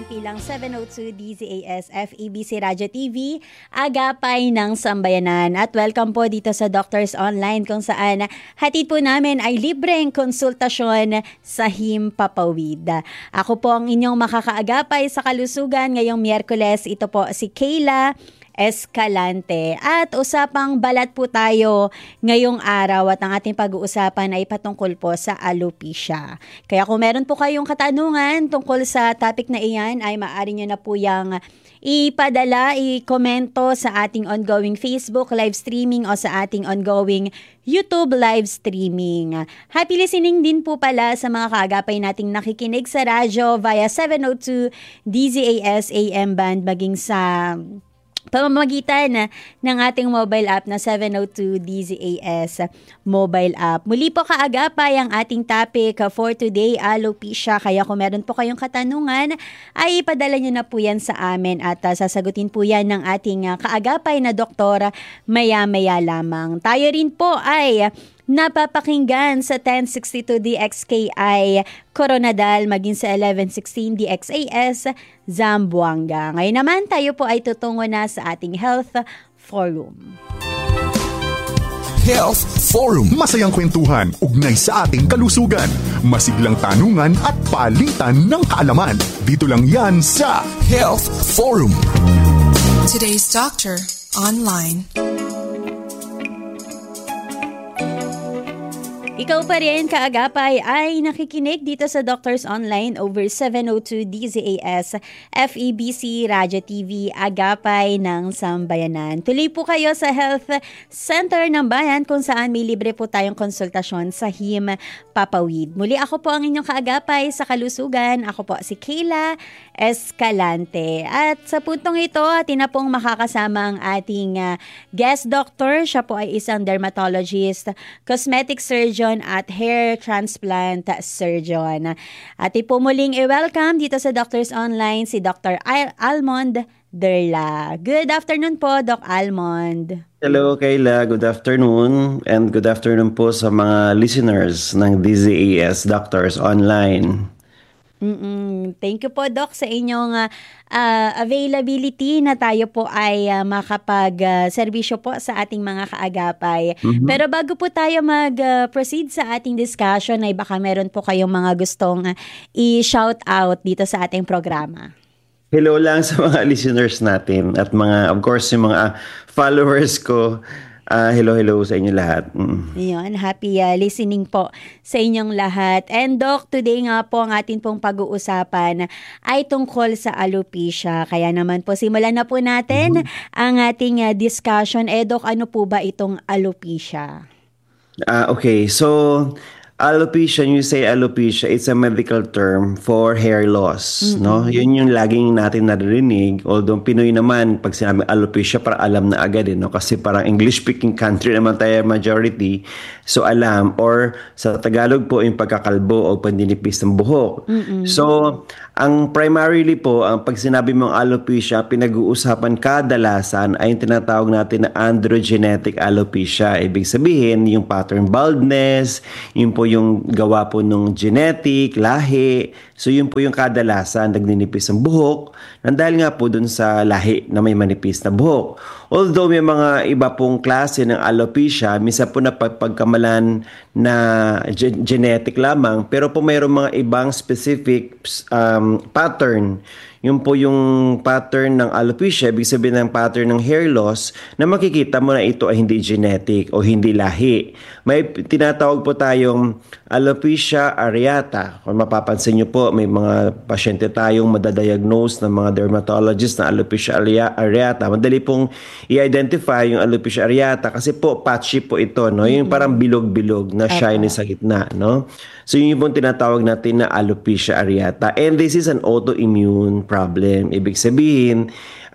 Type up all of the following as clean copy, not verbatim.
himpilang 702 DZAS FEBC Radyo TV, Agapay ng Sambayanan. At welcome po dito sa Doctors Online kung saan hatid po namin ay libreng konsultasyon sa Himpapawid. Ako po ang inyong makakaagapay sa kalusugan ngayong Miyerkules. Ito po si Kayla Escalante. At usapang balat po tayo ngayong araw at ang ating pag-uusapan ay patungkol po sa alopecia. Kaya kung meron po kayong katanungan tungkol sa topic na iyan ay maaari nyo na po yung ipadala, i-komento sa ating ongoing Facebook live streaming o sa ating ongoing YouTube live streaming. Happy listening din po pala sa mga kaagapay nating nakikinig sa radyo via 702 DZAS AM band maging sa pamamagitan ng ating mobile app na 702 DZAS mobile app. Muli po kaagapay ang ating topic for today, alopecia. Kaya kung meron po kayong katanungan, ay ipadala nyo na po yan sa amin at sasagutin po yan ng ating kaagapay na doktor maya-maya lamang. Tayo rin po ay napapakinggan sa 1062 DXKI Coronadal maging sa 1116 DXAS Zamboanga. Ngayon naman tayo po ay tutungo na sa ating Health Forum. Health Forum. Masayang kwentuhan, ugnay sa ating kalusugan. Masiglang tanungan at palitan ng kaalaman. Dito lang yan sa Health Forum. Today's Doctor Online. Ikaw pa rin, kaagapay, ay nakikinig dito sa Doctors Online over 702 DZAS FEBC Radyo TV, Agapay ng Sambayanan. Tuloy po kayo sa Health Center ng Bayan kung saan may libre po tayong konsultasyon sa Himpapawid. Muli ako po ang inyong kaagapay sa kalusugan. Ako po si Kayla Escalante. At sa puntong ito, atin na pong makakasama ang ating guest doctor. Siya po ay isang dermatologist, cosmetic surgeon at hair transplant surgeon. At po muling i-welcome dito sa Doctors Online si Dr. Almond Derla. Good afternoon po, Doc Almond. Hello, Kayla. Good afternoon. And good afternoon po sa mga listeners ng DZAS Doctors Online. Thank you po, Doc, sa inyong availability na tayo po ay makapag-serbisyo po sa ating mga kaagapay. Pero bago po tayo mag-proceed sa ating discussion ay baka meron po kayong mga gustong i-shout out dito sa ating programa. Hello lang sa mga listeners natin at mga, of course, yung mga followers ko. Hello sa inyo lahat. Yun, happy listening po sa inyong lahat. And Doc, today nga po ang atin pong pag-uusapan ay tungkol sa alopecia. Kaya naman po, simulan na po natin ang ating discussion. Doc, ano po ba itong alopecia? Okay, so alopecia, you say alopecia, it's a medical term for hair loss, no? Yun yung laging natin naririnig. Although Pinoy naman, pag sinabi alopecia, para alam na agad, no? Kasi parang English-speaking country naman tayo majority, so alam. Or sa Tagalog po, yung pagkakalbo o pandinipis ng buhok. So, ang primarily po, ang pag sinabi mong alopecia, pinag-uusapan kadalasan ay yung tinatawag natin na androgenetic alopecia. Ibig sabihin, yung pattern baldness, yung po yung gawa po nung genetic, lahi. So yun po yung kadalasan, nagninipis ang buhok, dahil nga po dun sa lahi na may manipis na buhok. Although may mga iba pong klase ng alopecia, minsan po napagkamalan na genetic lamang, pero po mayroong mga ibang specific pattern. Yun po yung pattern ng alopecia, ibig sabihin ng pattern ng hair loss na makikita mo na ito ay hindi genetic o hindi lahi. May tinatawag po tayong alopecia areata. Kung mapapansin nyo po, may mga pasyente tayong madadiagnose ng mga dermatologist na alopecia areata. Madali pong i-identify yung alopecia areata kasi po patchy po ito, no? Yung parang bilog-bilog na shiny sa gitna, no? So yun yung tinatawag natin na alopecia areata. And this is an autoimmune problem. Ibig sabihin,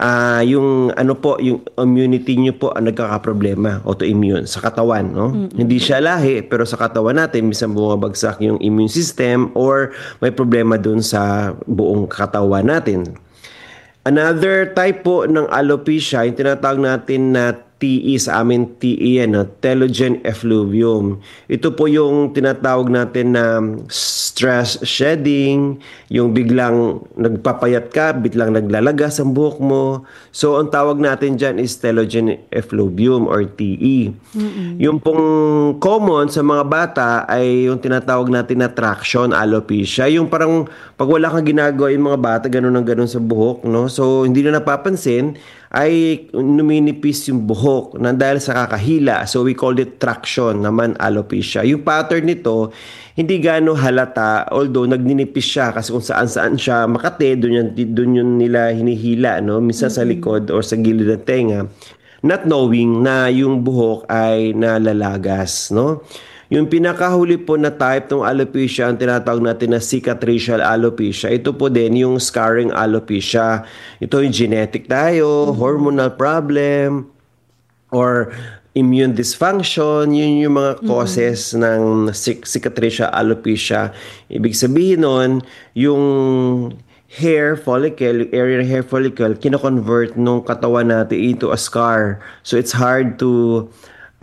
yung yung immunity nyo po ang nagkakaproblema, autoimmune, sa katawan, no? Hindi siya lahi, pero sa katawan natin, minsan bumabagsak yung immune system or may problema dun sa buong katawan natin. Another type po ng alopecia, yung tinatawag natin na TE, sa amin TE, telogen effluvium. Ito po yung tinatawag natin na stress shedding, yung biglang nagpapayat ka, biglang naglalagas ang buhok mo. So, ang tawag natin dyan is telogen effluvium or TE. Yung pong common sa mga bata ay yung tinatawag natin na traction alopecia. Yung parang pag wala kang ginagawa yung mga bata, ganun ang ganun sa buhok, no? So, hindi na napapansin, ay numinipis yung buhok na dahil sa kakahila. So we call it traction naman alopecia. Yung pattern nito, hindi gaano halata, although nagninipis siya kasi kung saan-saan siya makate, doon yun nila hinihila, no? Minsan sa likod or sa gilid ng tenga, not knowing na yung buhok ay nalalagas, no? Yung pinakahuli po na type ng alopecia, ang tinatawag natin na cicatricial alopecia. Ito po din yung scarring alopecia. Ito yung genetic tayo, hormonal problem, or immune dysfunction. Yun yung mga causes ng cicatricial alopecia. Ibig sabihin nun, yung hair follicle, area ng hair follicle, kino-convert nung katawan natin into a scar. So it's hard to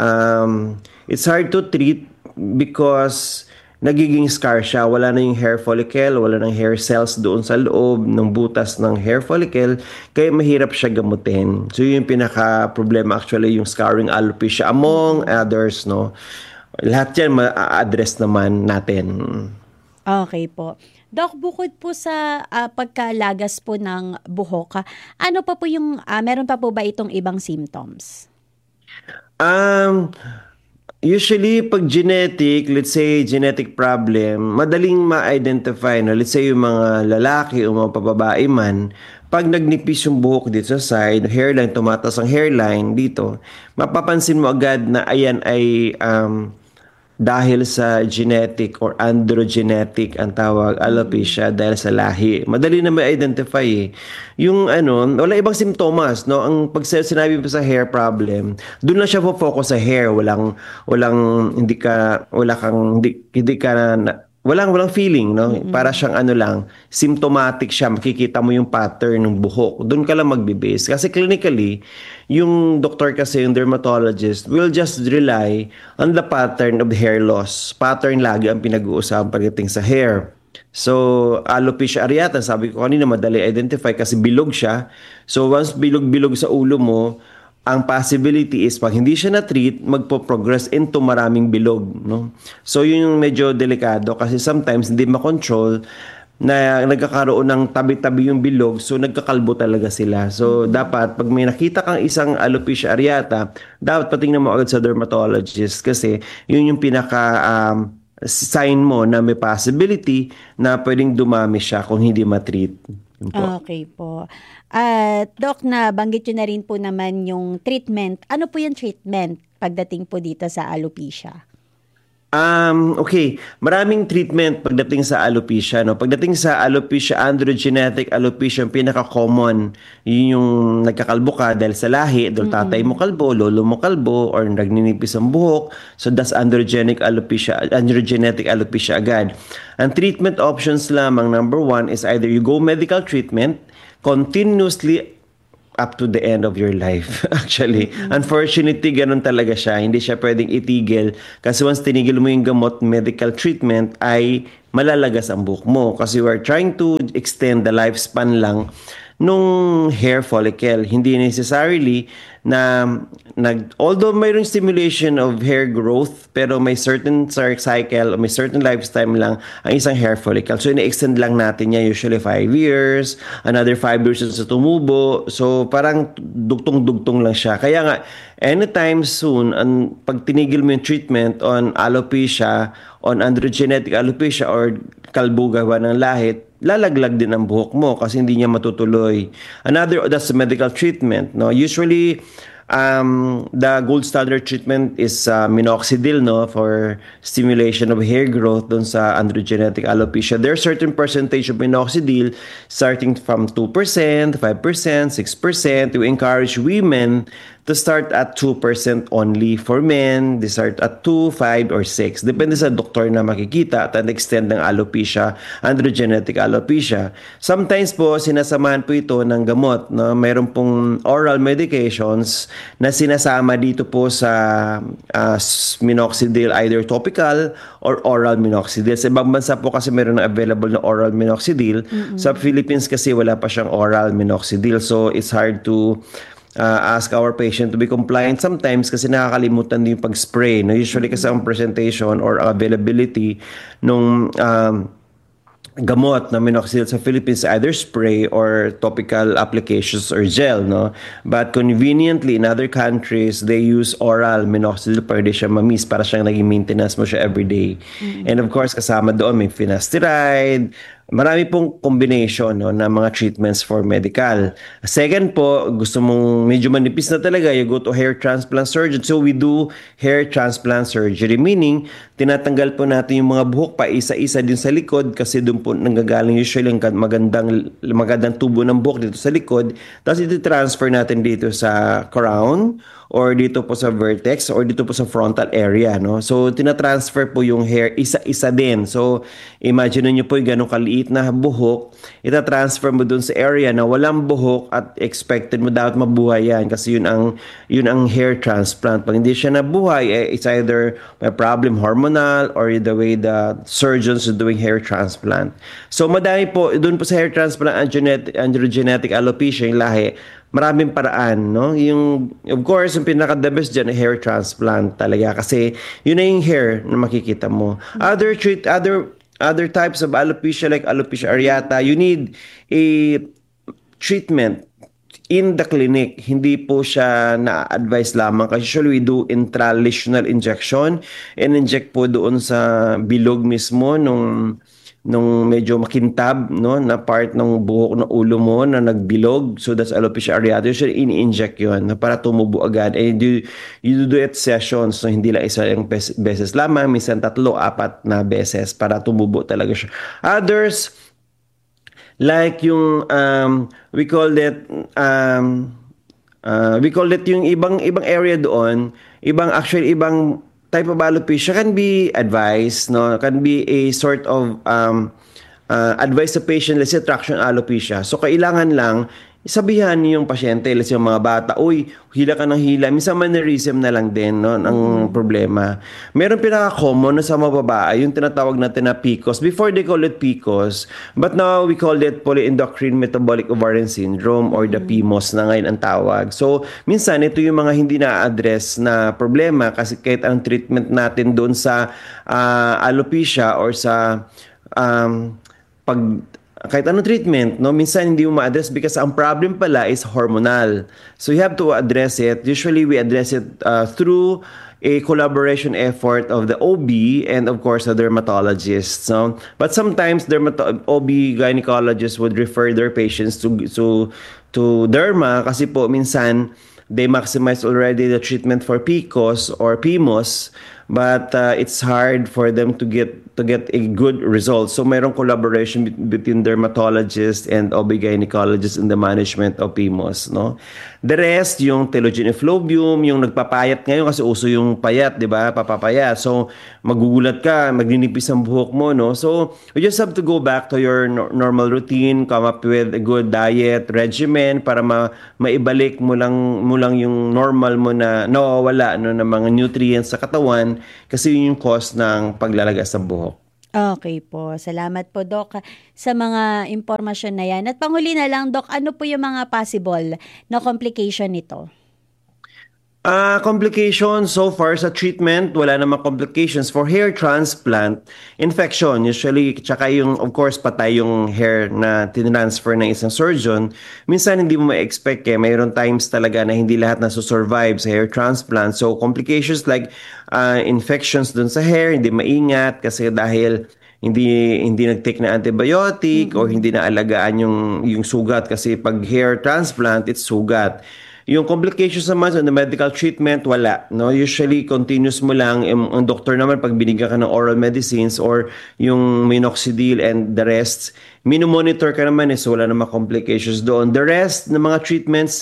treat because nagiging scar siya. Wala na yung hair follicle, wala nang hair cells doon sa loob ng butas ng hair follicle, kaya mahirap siya gamutin. So yun yung pinaka-problema actually, yung scarring alopecia among others, no? Lahat yan ma-address naman natin. Okay po. Doc, bukod po sa pagkalagas po ng buhok, ano pa po yung, meron pa po ba itong ibang symptoms? Usually, pag genetic, let's say genetic problem, madaling ma-identify. No? Let's say yung mga lalaki o mga pababae man, pag nagnipis yung buhok dito sa side, hairline, tumatas ang hairline dito, mapapansin mo agad na ayan ay dahil sa genetic or androgenetic ang tawag, alopecia, dahil sa lahi. Madali na ma-identify eh. Yung wala ibang simptomas, no? Ang pag sinabi mo sa hair problem, doon lang siya focus sa hair, walang feeling, no? Para siyang symptomatic siya, makikita mo yung pattern ng buhok. Doon ka lang magbe-base. Kasi clinically, yung doctor kasi, yung dermatologist, will just rely on the pattern of hair loss. Pattern lagi ang pinag-uusapan pagdating sa hair. So, alopecia areata, sabi ko kanina, madali identify kasi bilog siya. So, once bilog-bilog sa ulo mo, ang possibility is pag hindi siya na-treat, magpo-progress into maraming bilog, no? So yun yung medyo delikado kasi sometimes hindi makontrol na nagkakaroon ng tabi-tabi yung bilog, so nagkakalbo talaga sila. So dapat pag may nakita kang isang alopecia areata, dapat patingnan mo agad sa dermatologist kasi yun yung pinaka sign mo na may possibility na pwedeng dumami siya kung hindi ma-treat. Okay po. Doc, na banggit nyo na rin po naman yung treatment. Ano po yung treatment pagdating po dito sa alopecia? Okay, maraming treatment pagdating sa alopecia, no? Pagdating sa alopecia, androgenetic alopecia, yung pinaka-common, yun yung nagkakalbo ka dahil sa lahi, dahil tatay mo kalbo, lolo mo kalbo, or nagninipis ang buhok. So that's androgenetic alopecia agad. Ang treatment options lamang, number one, is either you go medical treatment continuously up to the end of your life, actually. Unfortunately, ganun talaga siya. Hindi siya pwedeng itigil. Kasi once tinigil mo yung gamot, medical treatment, ay malalagas ang buhok mo. Kasi we're trying to extend the lifespan lang nung hair follicle. Hindi necessarily na although mayroong stimulation of hair growth, pero may certain cycle, may certain lifetime lang ang isang hair follicle. So, ina-extend lang natin niya usually 5 years, another 5 years sa tumubo. So, parang dugtong-dugtong lang siya. Kaya nga, anytime soon, pag tinigil mo yung treatment on alopecia, on androgenetic alopecia, or kalbo gawa ng lahit, lalaglag din ang buhok mo kasi hindi niya matutuloy. That's the medical treatment, no? Usually, the gold standard treatment is minoxidil, no, for stimulation of hair growth dun sa androgenetic alopecia. There's certain percentage of minoxidil starting from 2%, 5%, 6%. We encourage women to start at 2% only. For men, they start at 2, 5, or 6. Depende sa doktor na makikita at ang extent ng alopecia, androgenetic alopecia. Sometimes po, sinasamahan po ito ng gamot. No? Mayroon pong oral medications na sinasama dito po sa minoxidil, either topical or oral minoxidil. Sa ibang bansa po kasi meron na available na oral minoxidil. Sa Philippines kasi wala pa siyang oral minoxidil. So, it's hard to ask our patient to be compliant sometimes kasi nakakalimutan din yung pag-spray. No? Usually kasi ang presentation or availability nung gamot na minoxidil sa Philippines either spray or topical applications or gel, no? But conveniently in other countries they use oral minoxidil para di siya mamiss, para siyang naging maintenance mo siya everyday. And of course kasama doon may finasteride, marami pong combination, no, na mga treatments for medical. Second po, gusto mong medyo manipis na talaga, you go to hair transplant surgeon. So we do hair transplant surgery, meaning tinatanggal po natin yung mga buhok pa isa-isa din sa likod kasi doon po nanggagaling usually ang magandang tubo ng buhok dito sa likod. Tapos iti-transfer natin dito sa crown or dito po sa vertex or dito po sa frontal area, no? So tina-transfer po yung hair isa-isa din. So imagine niyo po yung ganung kaliit na buhok, ita-transfer mo dun sa area na walang buhok at expected mo dapat mabuhay yan kasi yun ang hair transplant. Pag hindi siya nabuhay, it's either may problem hormonal or the way the surgeons are doing hair transplant. So madami po dun po sa hair transplant androgenetic alopecia yung lahi. Maraming paraan, no? Yung, of course, yung pinaka-the best dyan, hair transplant talaga. Kasi, yun na yung hair na makikita mo. Other types of alopecia, like alopecia areata, you need a treatment in the clinic. Hindi po siya na-advise lamang. Kasi usually we do intralesional injection and inject po doon sa bilog mismo nung medyo makintab, no, na part ng buhok ng ulo mo na nagbilog. So that's alopecia areata. Usually ini-inject yun na para tumubo agad. And you do it sessions, so hindi lang isa yung beses lamang, minsan 3, 4 na beses para tumubo talaga siya. Others, like yung we call it yung ibang area doon, ibang type of alopecia can be advised, no? Can be a sort of advice sa patient, let's say traction alopecia. So kailangan lang sabihan yung pasyente, let's say yung mga bata, uy, hila ka ng hila. Minsan mannerism na lang din, no, ang problema. Meron pinaka-common na sa mga babae, yung tinatawag natin na PCOS. Before they call it PCOS, but now we call it polyendocrine metabolic ovarian syndrome or the PMOS na ngayon ang tawag. So, minsan ito yung mga hindi na-address na problema kasi kahit ang treatment natin doon sa alopecia or sa kahit anong treatment, no, minsan hindi mo ma-address because ang problem pala is hormonal. So you have to address it. Usually we address it through a collaboration effort of the OB and of course the dermatologists. No? But sometimes OB gynecologists would refer their patients to derma kasi po minsan they maximize already the treatment for PCOS or PMOS, but it's hard for them to get a good result. So mayroong collaboration between dermatologists and OB-gynecologists in the management of PMOS, no? The rest, yung telogen effluvium, yung nagpapayat ngayon kasi uso yung payat, 'di ba? Papapayat. So magugulat ka, magninipis ang buhok mo, no? So you just have to go back to your normal routine, come up with a good diet regimen para maibalik mo lang yung normal mo na nawawala, no, ng mga nutrients sa katawan kasi yun yung cause ng paglalagas ng buhok. Okay po. Salamat po, Doc, sa mga impormasyon na yan. At panghuli na lang, Doc, ano po yung mga possible na complication nito? Complications so far sa treatment, wala namang complications. For hair transplant, infection, usually, tsaka yung, of course, patay yung hair na tinransfer ng isang surgeon. Minsan, hindi mo ma-expect mayroon times talaga na hindi lahat nasusurvive sa hair transplant. So, complications like infections dun sa hair, hindi maingat kasi dahil hindi nag-take na antibiotic or hindi na alagaan yung sugat kasi pag hair transplant, it's sugat. Yung complications naman sa medical treatment, wala. No? Usually, continuous mo lang. Ang doktor naman, pag binigyan ka ng oral medicines or yung minoxidil and the rest, minomonitor ka naman so wala namang complications doon. The rest ng mga treatments,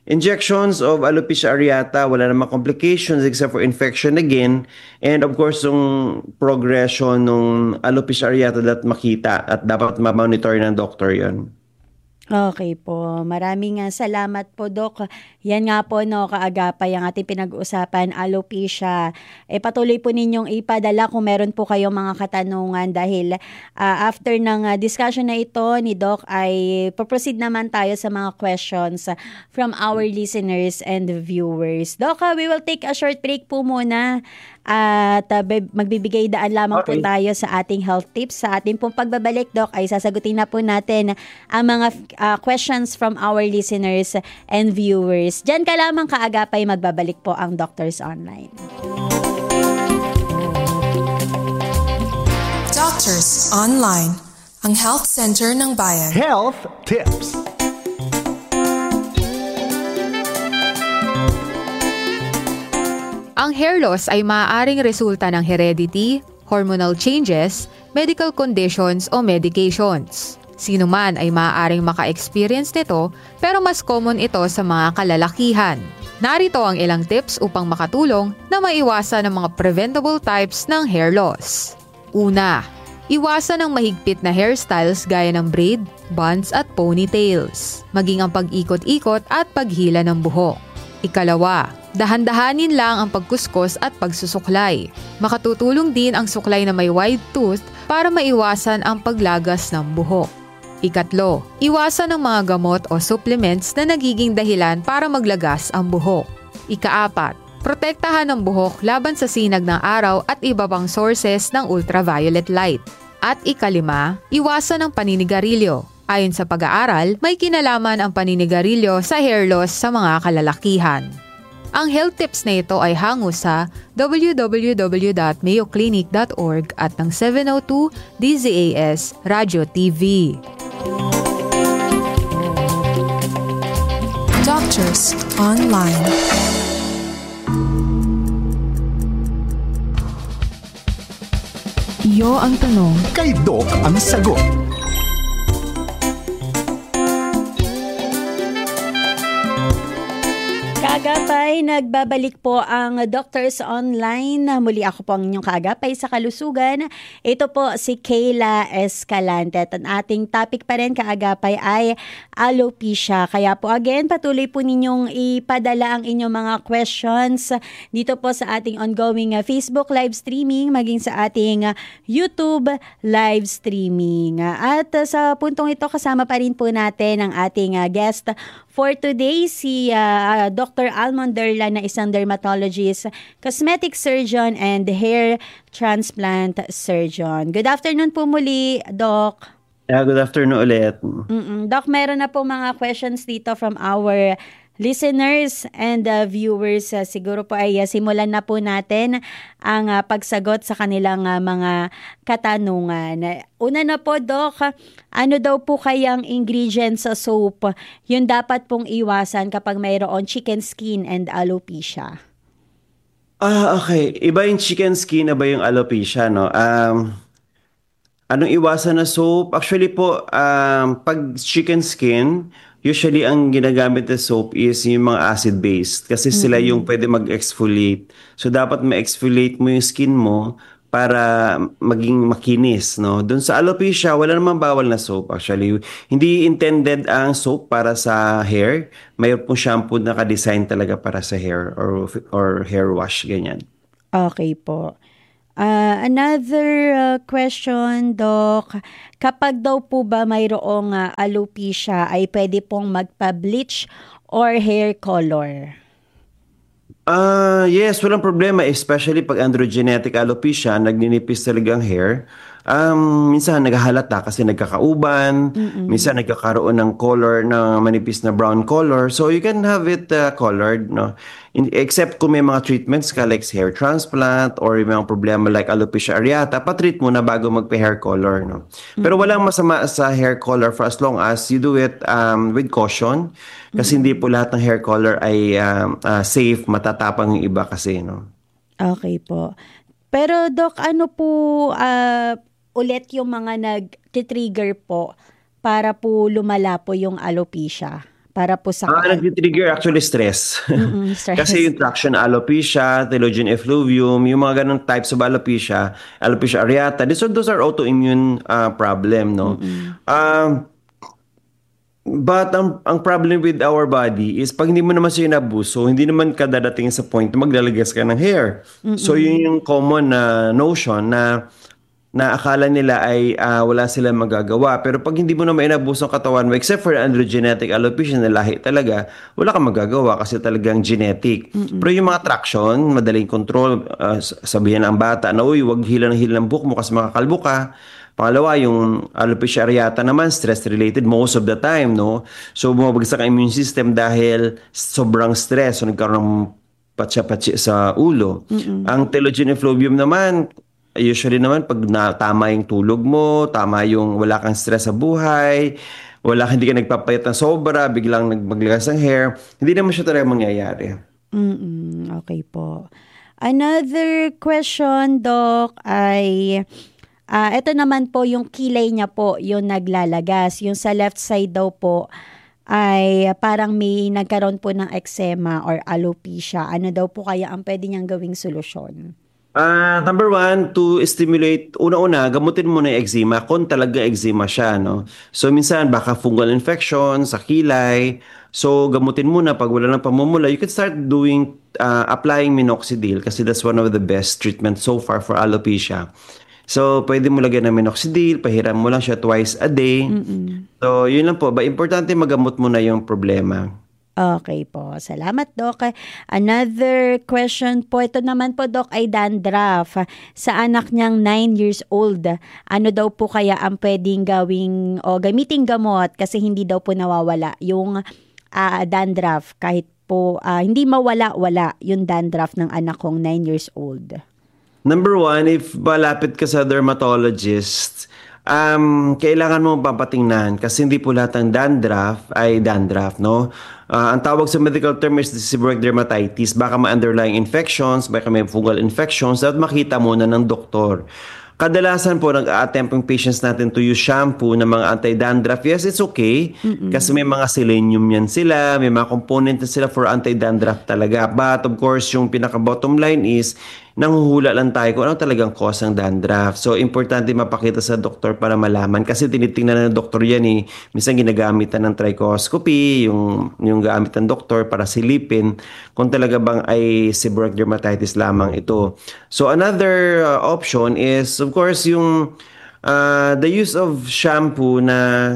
injections of alopecia areata, wala namang complications except for infection again. And of course, yung progression ng alopecia areata dapat makita at dapat ma-monitor ng doktor yon. Okay po. Maraming salamat po, Doc. Yan nga po, no, kaagapay ang ating pinag-uusapan, alopecia. Patuloy po ninyong ipadala kung meron po kayong mga katanungan dahil after ng discussion na ito ni Doc ay proceed naman tayo sa mga questions from our listeners and viewers. Doc, we will take a short break po muna. At magbibigay daan lamang po tayo sa ating health tips. Sa ating pong pagbabalik, Doc, ay sasagutin na po natin ang mga questions from our listeners and viewers. Diyan ka lamang kaagapay magbabalik po ang Doctors Online. Doctors Online, ang health center ng bayan. Health Tips. Ang hair loss ay maaaring resulta ng heredity, hormonal changes, medical conditions o medications. Sino man ay maaaring maka-experience nito pero mas common ito sa mga kalalakihan. Narito ang ilang tips upang makatulong na maiwasan ang mga preventable types ng hair loss. Una, iwasan ang mahigpit na hairstyles gaya ng braid, buns at ponytails, maging ang pag-ikot-ikot at paghila ng buhok. Ikalawa, dahan-dahanin lang ang pagkuskos at pagsusuklay. Makatutulong din ang suklay na may wide tooth para maiwasan ang paglagas ng buhok. Ikatlo, iwasan ang mga gamot o supplements na nagiging dahilan para maglagas ang buhok. Ikaapat, protektahan ang buhok laban sa sinag ng araw at iba pang sources ng ultraviolet light. At ikalima, iwasan ang paninigarilyo. Ayon sa pag-aaral, may kinalaman ang paninigarilyo sa hair loss sa mga kalalakihan. Ang health tips na ito ay hango sa www.mayoclinic.org at ng 702 DZAS Radio TV. Doctors Online. Iyo ang tanong. Kay Doc ang sagot. Kaagapay, nagbabalik po ang Doctors Online. Muli ako po ang inyong kaagapay sa kalusugan. Ito po si Kayla Escalante. At ang ating topic pa rin kaagapay ay alopecia. Kaya po again, patuloy po ninyong ipadala ang inyong mga questions dito po sa ating ongoing Facebook live streaming, maging sa ating YouTube live streaming. At sa puntong ito, kasama pa rin po natin ang ating guest for today, si Dr. Almond Derla na isang dermatologist, cosmetic surgeon, and hair transplant surgeon. Good afternoon po muli, Doc. Good afternoon ulit. Doc, meron na po mga questions dito from our listeners and viewers. Siguro po ay simulan na po natin ang pagsagot sa kanilang mga katanungan. Una na po, Doc, ano daw po kayang ingredients sa soap yung dapat pong iwasan kapag mayroon chicken skin and alopecia? Okay. Iba yung chicken skin, iba yung alopecia, no? Anong iwasan na soap? Actually po, pag chicken skin, usually ang ginagamit na soap is yung mga acid-based kasi sila yung pwede mag-exfoliate. So dapat ma-exfoliate mo yung skin mo para maging makinis, no? Doon sa alopecia, wala namang bawal na soap actually. Hindi intended ang soap para sa hair. Mayroon pong shampoo na ka-design talaga para sa hair or hair wash, ganyan. Okay po. Another question, Doc. Kapag daw po ba mayroong alopecia, ay pwede pong magpa-bleach or hair color? Yes, walang problema. Especially pag androgenetic alopecia, nagninipis talaga ang hair. Minsan naghahalata kasi nagkakauban. Minsan nagkakaroon ng color na manipis na brown color. So you can have it colored, no? Except kung may mga treatments ka like hair transplant or may mga problema like alopecia areata, patreat mo na bago magpa-hair color, no? Pero walang masama sa hair color for as long as you do it with caution. Kasi hindi po lahat ng hair color ay safe, matatapang yung iba kasi, no? Okay po. Pero Doc, ano po ulit yung mga nag-trigger po para po lumala po yung alopecia para po sa Nag-trigger actually stress. stress. Kasi yung traction alopecia, telogen effluvium, yung mga ganong types of alopecia areata, those are autoimmune problem, no? But ang problem with our body is pag hindi mo naman siya inabuso, hindi naman ka dadating sa point na maglalagas ka ng hair. So yun yung common na notion na akala nila ay wala silang magagawa. Pero pag hindi mo naman inabuso ang katawan mo, except for androgenetic alopecia na lahi talaga, wala kang magagawa kasi talagang genetic. Pero yung mga traction, madaling control, sabihin ang bata na, uy, wag hila ng buhok mo kasi makakalbo ka. Pangalawa, yung alopecia areata naman, stress-related most of the time, no? So, bumabagsak ang immune system dahil sobrang stress. So, nagkaroon ng patsi-patsi sa ulo. Ang telogen effluvium naman, usually naman, pag tama yung tulog mo, tama yung wala kang stress sa buhay, hindi ka nagpapayat ng sobra, biglang maglagas ng hair, hindi naman siya talaga mangyayari. Okay po. Another question, Doc, ay... ito naman po yung kilay niya po, yung naglalagas. Yung sa left side daw po ay parang may nagkaroon po ng eczema or alopecia. Ano daw po kaya ang pwede niyang gawing solusyon? Number one, to stimulate, una-una, gamutin mo na yung eczema kung talaga eczema siya, no? So, minsan, baka fungal infection sa kilay. So, gamutin muna pag wala ng pamumula. You can start doing, applying minoxidil kasi that's one of the best treatment so far for alopecia. So, pwede mo lagyan ng minoxidil, pahiram mo lang siya twice a day. So, yun lang po. Importante magamot mo na yung problema. Okay po. Salamat, Doc. Another question po. Ito naman po, Doc, ay dandruff. Sa anak niyang 9 years old, ano daw po kaya ang pwedeng gawing o gamiting gamot kasi hindi daw po nawawala yung dandruff kahit po hindi mawala-wala yung dandruff ng anak kong 9 years old. Number one, if malapit ka sa dermatologist, kailangan mo papatingnan kasi hindi po lahat ng dandruff ay dandruff, no? Ang tawag sa medical term is seborrheic dermatitis. Baka may underlying infections, baka may fungal infections, dapat makita muna ng doktor. Kadalasan po nag-attempt yung patients natin to use shampoo na mga anti-dandruff. Yes, it's okay. Kasi may mga selenium yan sila, may mga component na sila for anti-dandruff talaga. But of course, yung pinaka-bottom line is, nanghuhula lang tayo kung ano talagang cause ng dandruff. So, importante mapakita sa doktor para malaman. Kasi tinitingnan ng doktor yan eh. Minsan ginagamitan ng trichoscopy, yung gamit ng doktor para silipin kung talaga bang ay seborrheic dermatitis lamang ito. So, another option is, of course, yung the use of shampoo na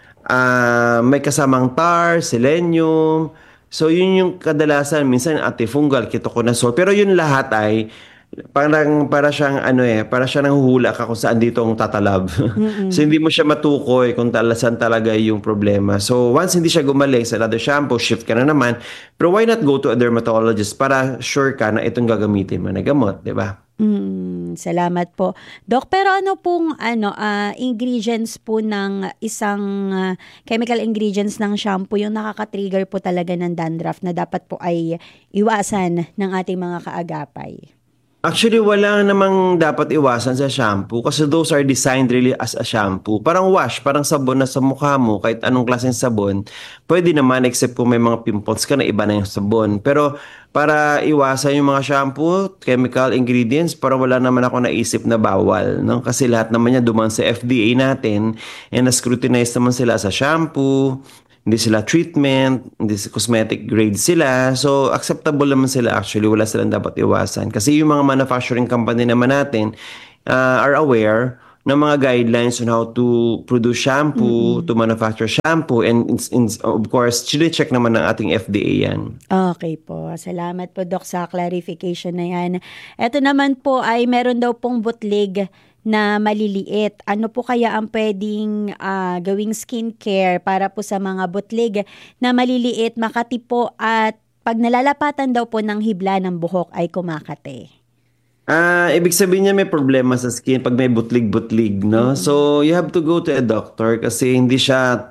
may kasamang tar, selenium. So, yun yung kadalasan. Minsan antifungal, ketoconazole. Pero yun lahat ay para siyang nanghuhula ka kung saan dito ang tatalab. So hindi mo siya matukoy kung saan talaga yung problema. So once hindi siya gumaling sa another shampoo, shift ka na naman. Pero why not go to a dermatologist para sure ka na itong gagamitin mo na gamot, di ba? Salamat po. Doc, pero ano pong ingredients po ng isang chemical ingredients ng shampoo yung nakaka-trigger po talaga ng dandruff na dapat po ay iwasan ng ating mga kaagapay? Actually, wala namang dapat iwasan sa shampoo kasi those are designed really as a shampoo. Parang wash, parang sabon na sa mukha mo, kahit anong klaseng sabon. Pwede naman except kung may mga pimples ka na iba na yung sabon. Pero para iwasan yung mga shampoo, chemical ingredients, para wala naman ako naisip na bawal. No? Kasi lahat naman yan dumaan sa FDA natin and na-scrutinize naman sila sa shampoo. Hindi sila treatment, hindi cosmetic grade sila. So, acceptable naman sila actually. Wala silang dapat iwasan. Kasi yung mga manufacturing company naman natin are aware ng mga guidelines on how to produce shampoo, to manufacture shampoo, and of course, check naman ng ating FDA yan. Okay po. Salamat po, Doc, sa clarification na yan. Ito naman po ay meron daw pong butlig na maliliit. Ano po kaya ang pwedeng gawing skincare para po sa mga butlig na maliliit, makatipo at pag nalalapatan daw po ng hibla ng buhok ay kumakate? Ibig sabihin niya may problema sa skin pag may butlig-butlig, no? So, you have to go to a doctor kasi hindi siya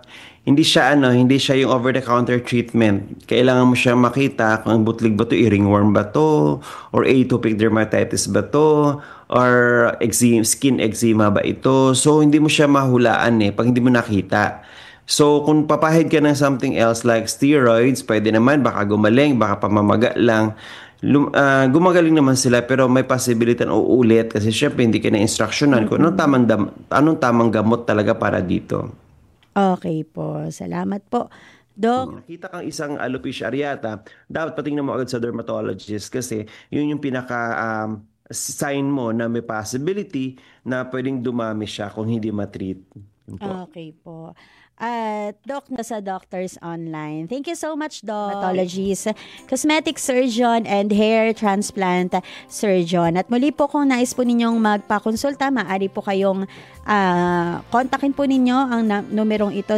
yung over-the-counter treatment. Kailangan mo siya makita kung butlig ba to, ringworm ba to, or atopic dermatitis ba to, or skin eczema ba ito. So, hindi mo siya mahulaan pag hindi mo nakita. So, kung papahid ka ng something else like steroids, pwede naman, baka gumaling, baka pamamaga lang. Gumagaling naman sila pero may possibility na uulit kasi syempre hindi ka na-instructionan kung anong tamang gamot talaga para dito. Okay po. Salamat po, Doc. Nakita kang isang alopecia areata, dapat patingnan mo agad sa dermatologist kasi yun yung pinaka sign mo na may possibility na pwedeng dumami siya kung hindi matreat. Yun po. Okay po. At Doc, sa Doctors Online. Thank you so much, Doc. Dermatologist, cosmetic surgeon, and hair transplant surgeon. At muli po kung nais po ninyong magpakonsulta, maaari po kayong kontakin po ninyo ang numerong ito,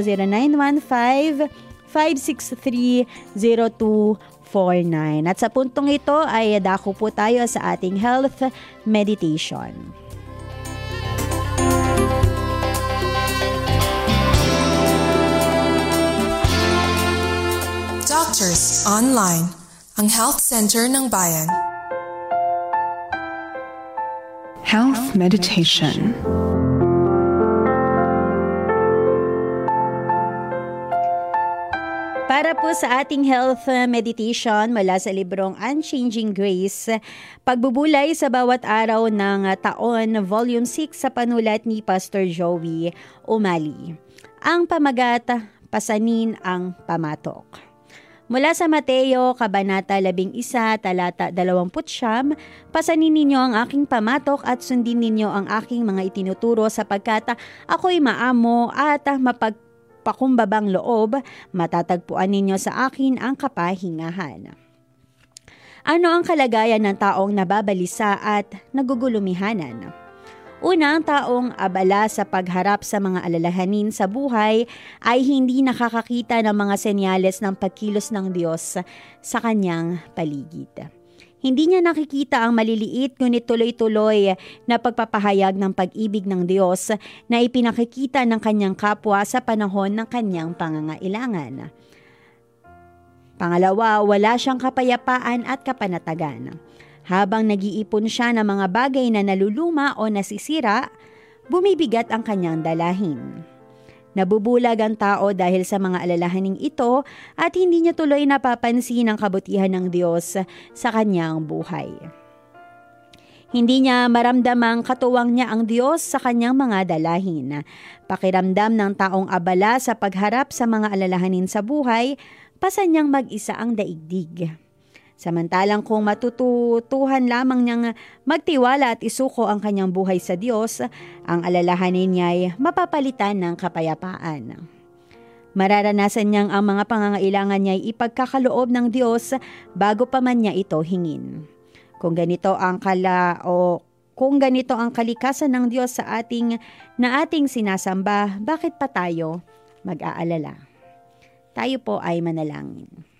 0915-563-0249. At sa puntong ito ay dako po tayo sa ating health meditation. Doctors Online, ang health center ng bayan. Health meditation. Para po sa ating health meditation mula sa librong Unchanging Grace, pagbubulay sa bawat araw ng taon, Volume 6 sa panulat ni Pastor Joey Umali. Ang pamagat, pasanin ang pamatok. Mula sa Mateo, Kabanata 11, talata 20, pasanin ninyo ang aking pamatok at sundin ninyo ang aking mga itinuturo sapagkat ako'y maamo at mapagpakumbabang loob, matatagpuan ninyo sa akin ang kapahingahan. Ano ang kalagayan ng taong nababalisa at nagugulumihanan? Una, ang taong abala sa pagharap sa mga alalahanin sa buhay ay hindi nakakakita ng mga senyales ng pagkilos ng Diyos sa kanyang paligid. Hindi niya nakikita ang maliliit ngunit tuloy-tuloy na pagpapahayag ng pag-ibig ng Diyos na ipinakikita ng kanyang kapwa sa panahon ng kanyang pangangailangan. Pangalawa, wala siyang kapayapaan at kapanatagan. Habang nag-iipon siya ng mga bagay na naluluma o nasisira, bumibigat ang kanyang dalahin. Nabubulag ang tao dahil sa mga alalahaning ito at hindi niya tuloy napapansin ang kabutihan ng Diyos sa kanyang buhay. Hindi niya maramdamang katuwang niya ang Diyos sa kanyang mga dalahin. Pakiramdam ng taong abala sa pagharap sa mga alalahanin sa buhay, pasan niyang mag-isa ang daigdig. Samantalang kung matututuhan lamang niyang magtiwala at isuko ang kanyang buhay sa Diyos, ang alalahanin niya ay mapapalitan ng kapayapaan. Mararanasan niyang ang mga pangangailangan niya ay ipagkakaloob ng Diyos bago pa man niya ito hingin. Kung ganito ang kalikasan ng Diyos sa ating sinasamba, bakit pa tayo mag-aalala? Tayo po ay manalangin.